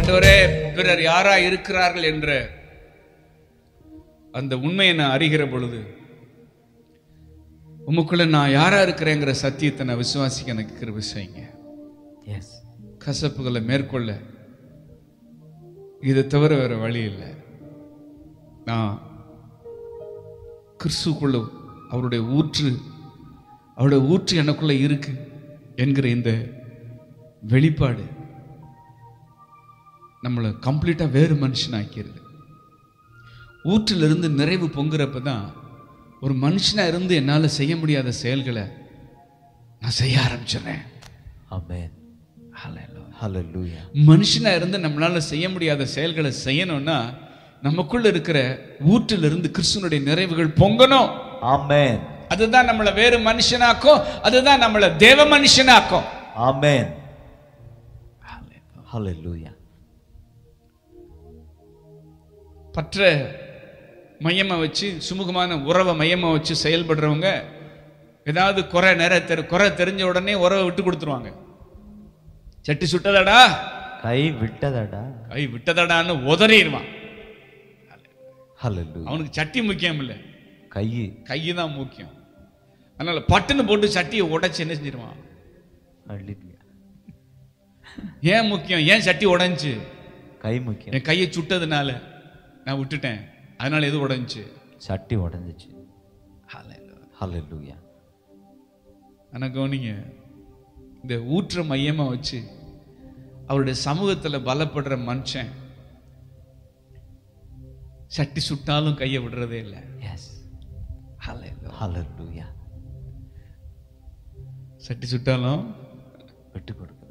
ஆண்டவரே, பிறர் யாரா இருக்கிறார்கள் என்ற அந்த உண்மையை நான் அறிகிற பொழுது உமக்குள்ள நான் யாரா இருக்கிறேங்கிற சத்தியத்தை நான் விசுவாசிக்க எனக்கு கிருபை செய்யுங்க. கசப்புகளை மேற்கொள்ள இதை தவிர வேற வழி இல்லை. நான் கிறிஸ்துக்குள்ள அவருடைய ஊற்று எனக்குள்ள இருக்கு என்கிற இந்த வெளிப்பாடு நம்மளை கம்ப்ளீட்டா வேறு மனுஷன் ஆக்கிடுது. ஊற்றிலிருந்து நிறைவு பொங்குறப்பதான் ஒரு மனுஷனா இருந்து என்னால செய்ய முடியாத செயல்களை நான் செய்ய ஆரம்பிச்சிடுறேன். மனுஷனா இருந்து நம்மளால செய்ய முடியாத செயல்களை செய்யணும்னா நமக்குள்ள இருக்கிற ஊற்றிலிருந்து கிறிஸ்துவனுடைய நிறைவுகள் பொங்கணும். ஆமென். அதுதான் நம்மளை வேறு மனுஷனாக்கும், அதுதான் நம்மளை தேவ மனுஷனாக்கும். ஆமென். ஹல்லேலூயா. பற்ற மையமா வச்சு, சுமூகமான உறவை மையமா வச்சு செயல்படுறவங்க ஏதாவது குறை தெரிஞ்ச உடனே உறவை விட்டு கொடுத்துருவாங்க. சட்டி சுட்டதடா, கை விட்டதடான்னு உதறிடுவான். ஹல்லேலூயா. அவனுக்கு சட்டி முக்கியம் இல்லை, கை தான் முக்கியம். அதனால பட்டுன்னு போட்டு சட்டியை உடைச்சு என்ன செஞ்சிருவான்? ஏன் முக்கியம்? ஏன் சட்டி உடைஞ்சு? கை முக்கியம். என் கையை சுட்டதுனால நான் விட்டுட்டேன், அதனால எது உடைஞ்சு? சட்டி உடைஞ்சிச்சு. ஹல்லேலூயா. ஆனா கவனிங்க, இந்த ஊற்ற மையமா வச்சு அவருடைய சமூகத்துல பலப்படுற மனுஷன் சட்டி சுட்டாலும் கையை விடுறதே இல்லை. ஹல்லேலூயா. சட்டி சுட்டாலும் விட்டு கொடுக்க